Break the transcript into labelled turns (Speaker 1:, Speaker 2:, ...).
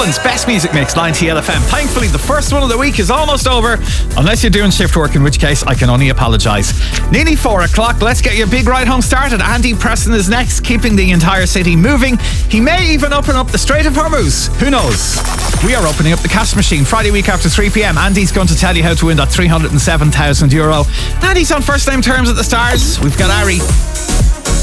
Speaker 1: Dublin's best music mix, 90 LFM. Thankfully, the first one of the week is almost over, unless you're doing shift work, in which case I can only apologise. Nearly 4 o'clock, let's get your big ride home started. Andy Preston is next, keeping the entire city moving. He may even open up the Strait of Hormuz. Who knows? We are opening up the cash machine Friday week after 3pm. Andy's going to tell you how to win that €307,000. Andy's on first name terms at the Stars. We've got Ari.